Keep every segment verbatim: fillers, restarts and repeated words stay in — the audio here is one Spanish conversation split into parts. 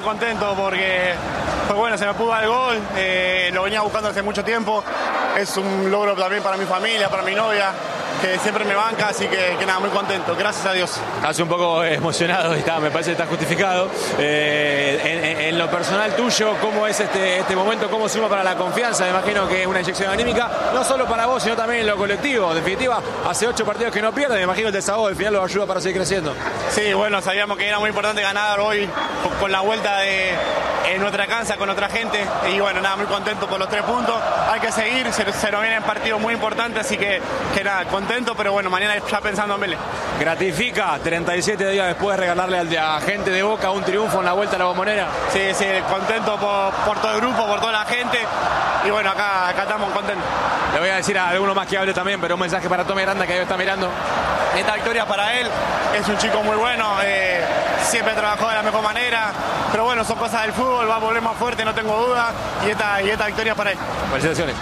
Contento porque, pues bueno, se me pudo dar el gol, eh, lo venía buscando hace mucho tiempo, es un logro también para mi familia, para mi novia, que siempre me banca, así que, que nada, muy contento, gracias a Dios. Hace un poco emocionado, está, me parece que está justificado. Eh, en, en lo personal tuyo, ¿cómo es este, este momento? ¿Cómo suma para la confianza? Me imagino que es una inyección anímica, no solo para vos, sino también en lo colectivo. En definitiva, hace ocho partidos que no pierdes, me imagino el desahogo del final lo ayuda para seguir creciendo. Sí, bueno, sabíamos que era muy importante ganar hoy con la vuelta de en nuestra casa, con otra gente, y bueno, nada, muy contento por los tres puntos. Hay que seguir, se, se nos vienen partidos muy importantes, así que, que nada, contento, pero bueno, mañana ya pensando en Vélez. ¿Gratifica treinta y siete días después regalarle a la gente de Boca un triunfo en la vuelta a la Bombonera? Sí, sí, contento por, por todo el grupo, por toda la gente, y bueno, acá, acá estamos contentos. Le voy a decir a alguno más que hable también, pero un mensaje para Tommy Aranda, que ahí está mirando. Esta victoria para él, es un chico muy bueno, eh, siempre trabajó de la mejor manera, pero bueno, son cosas del fútbol, va a volver más fuerte, no tengo duda, y esta, y esta victoria para él. Felicitaciones.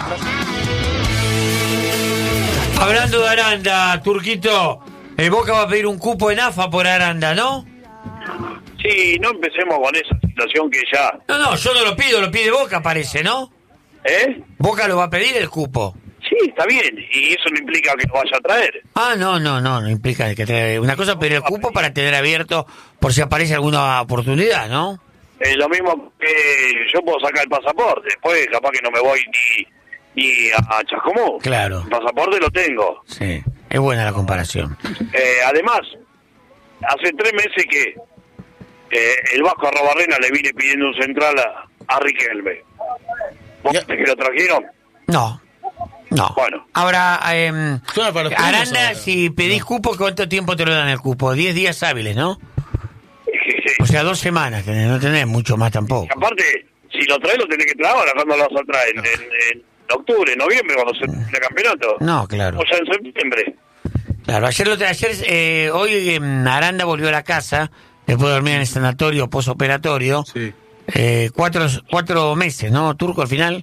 Hablando de Aranda, Turquito, el Boca va a pedir un cupo en A F A por Aranda, ¿no? Sí, no empecemos con esa situación que ya... No, no, yo no lo pido, lo pide Boca, parece, ¿no? ¿Eh? Boca lo va a pedir el cupo. Sí, está bien, y eso no implica que lo vaya a traer. Ah, no, no, no, no implica que traiga. Una cosa, pedir el cupo para tener abierto por si aparece alguna oportunidad, ¿no? Es lo mismo que yo puedo sacar el pasaporte, después capaz que no me voy ni, ni a Chascomús. Claro. El pasaporte lo tengo. Sí, es buena la comparación. Eh, además, hace tres meses que eh, el Vasco Arrobarrena le viene pidiendo un central a, a Riquelme. ¿Vos Ya. que lo trajeron? No, no. Bueno. Ahora, eh, Suena para los primos Aranda, ahora. si pedís cupo, ¿cuánto tiempo te lo dan el cupo? Diez días hábiles, ¿no? O sea, dos semanas, tenés, no tenés mucho más tampoco. Aparte, si lo traes, lo tenés que traer ahora. ¿Cuándo lo vas a traer? En, en, en octubre, noviembre, cuando se termine el campeonato. No, claro. O sea, en septiembre. Claro, ayer lo tra- ayer, eh, hoy eh, Aranda volvió a la casa, después de dormir en el sanatorio posoperatorio. Sí. Eh, cuatro, cuatro meses, ¿no, Turco, al final?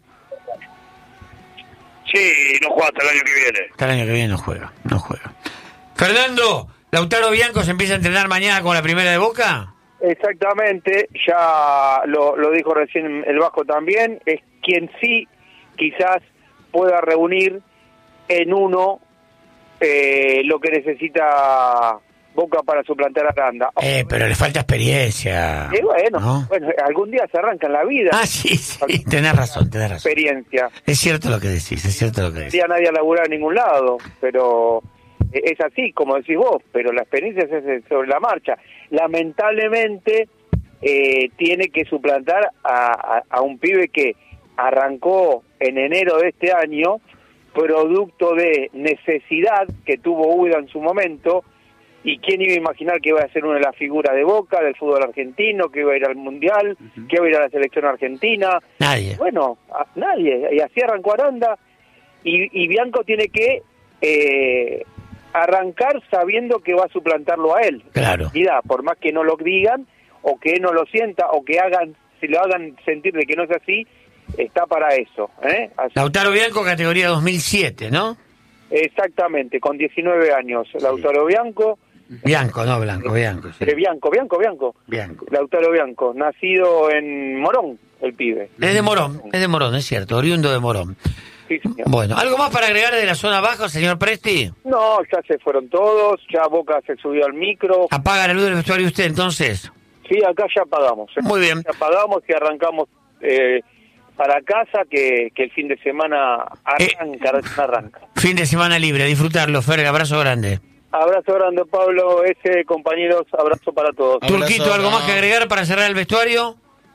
Sí, no juega hasta el año que viene. Hasta el año que viene no juega, no juega. Fernando, ¿Lautaro Bianco se empieza a entrenar mañana con la primera de Boca? Exactamente, ya lo, lo dijo recién el Vasco también, es quien sí quizás pueda reunir en uno eh, lo que necesita Boca para suplantar a Aranda. Eh, pero le falta experiencia. Y bueno, ¿no? bueno, algún día se arranca en la vida. Ah, sí, sí, tenés razón, tenés razón. Experiencia. Es cierto lo que decís, es cierto lo que No decís. día nadie a laburar en ningún lado, pero es así, como decís vos, pero la experiencia es es sobre la marcha. Lamentablemente eh, tiene que suplantar a, a, a un pibe que arrancó en enero de este año, producto de necesidad que tuvo Uda en su momento, y quién iba a imaginar que iba a ser una de las figuras de Boca, del fútbol argentino, que iba a ir al Mundial, uh-huh. que iba a ir a la selección argentina. Nadie. Bueno, a, nadie, y así arrancó Aranda, y, y Bianco tiene que eh, arrancar sabiendo que va a suplantarlo a él. Claro. Y da, por más que no lo digan, o que no lo sienta, o que hagan, si lo hagan sentir de que no es así, está para eso. ¿eh? Así. Lautaro Bianco, categoría dos mil siete, ¿no? Exactamente, con diecinueve años. Sí. Lautaro Bianco. Bianco, no Blanco, Bianco. Sí. Eh, Bianco, Bianco, Bianco. Bianco. Lautaro Bianco, nacido en Morón, el pibe. Es de Morón, es de Morón, es cierto, oriundo de Morón. Sí, señor. Bueno, ¿algo más para agregar de la zona baja, señor Presti? No, ya se fueron todos, ya Boca se subió al micro. ¿Apaga la luz del vestuario usted entonces? Sí, acá ya apagamos. ¿eh? Muy bien. Ya apagamos y arrancamos eh, para casa, que, que el fin de semana arranca, eh, arranca. Fin de semana libre, disfrutarlo, Fer, abrazo grande. Abrazo grande, Pablo, ese, compañeros, abrazo para todos. Turquito, Abrazo, ¿algo no. más que agregar para cerrar el vestuario?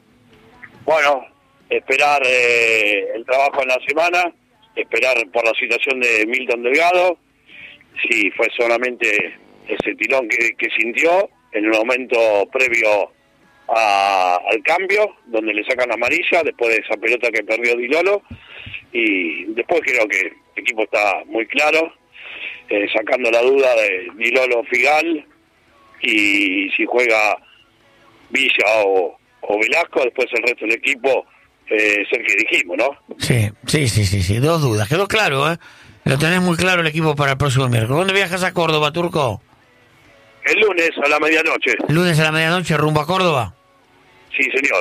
Bueno, esperar eh, el trabajo en la semana, esperar por la situación de Milton Delgado, si fue solamente ese tirón que, que sintió en el momento previo a, al cambio, donde le sacan la amarilla, después de esa pelota que perdió Di Lolo, y después creo que el equipo está muy claro, eh, sacando la duda de Di Lolo Figal, y si juega Villa o, o Velasco, después el resto del equipo eh, es el que dijimos, ¿no? Sí, sí, sí, sí, sí, dos dudas, quedó claro, ¿eh? Lo tenés muy claro el equipo para el próximo miércoles. ¿Cuándo viajas a Córdoba, Turco? El lunes a la medianoche. Lunes a la medianoche, rumbo a Córdoba. Sí, señor.